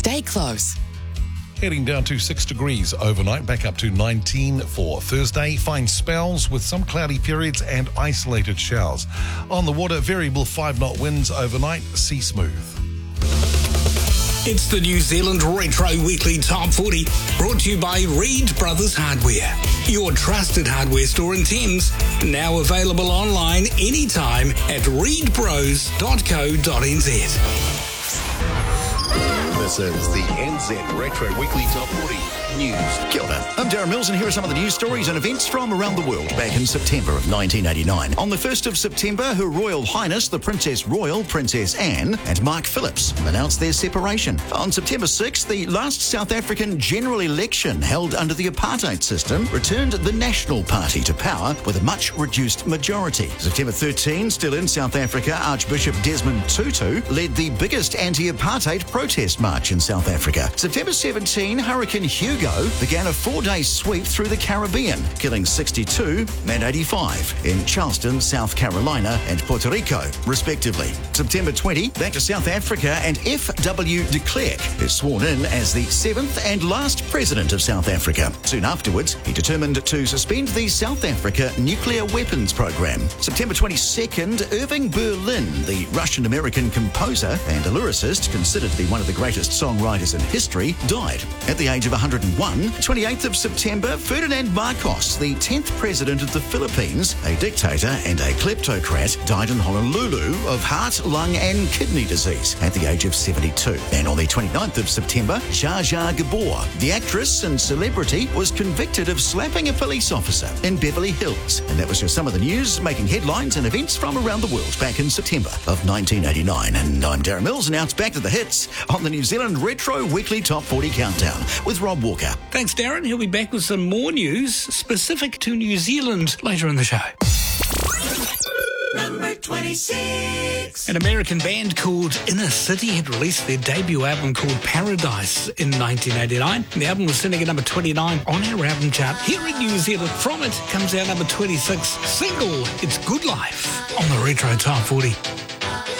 Stay close. Heading down to 6 degrees overnight, back up to 19 for Thursday. Fine spells with some cloudy periods and isolated showers. On the water, variable 5-knot winds overnight, sea smooth. It's the New Zealand Retro Weekly Top 40, brought to you by Reed Brothers Hardware, your trusted hardware store in Thames, now available online anytime at reedbros.co.nz. This is the NZ Retro Weekly Top 40 News. Kia ora. I'm Darren Mills, and here are some of the news stories and events from around the world back in September of 1989. On the 1st of September, Her Royal Highness the Princess Royal, Princess Anne, and Mark Phillips announced their separation. On September 6th, the last South African general election held under the apartheid system returned the National Party to power with a much reduced majority. September 13, still in South Africa, Archbishop Desmond Tutu led the biggest anti-apartheid protest march in South Africa. September 17, Hurricane Hugo began a 4-day sweep through the Caribbean, killing 62 and 85 in Charleston, South Carolina and Puerto Rico, respectively. September 20, back to South Africa, and F.W. de Klerk is sworn in as the 7th and last president of South Africa. Soon afterwards, he determined to suspend the South Africa nuclear weapons program. September 22nd, Irving Berlin, the Russian-American composer and a lyricist considered to be one of the greatest songwriters in history, died at the age of 101. 28th of September, Ferdinand Marcos, the 10th president of the Philippines, a dictator and a kleptocrat, died in Honolulu of heart, lung and kidney disease at the age of 72. And on the 29th of September, Zsa Zsa Gabor, the actress and celebrity, was convicted of slapping a police officer in Beverly Hills. And that was just some of the news making headlines and events from around the world back in September of 1989. And I'm Darren Mills, and now it's back to the hits on the New Zealand Retro Weekly Top 40 Countdown with Rob Walker. Thanks, Darren. He'll be back with some more news specific to New Zealand later in the show. Number 26. An American band called Inner City had released their debut album called Paradise in 1989. The album was sitting at number 29 on our album chart here in New Zealand. From it comes our number 26 single, It's Good Life, on the Retro Top 40.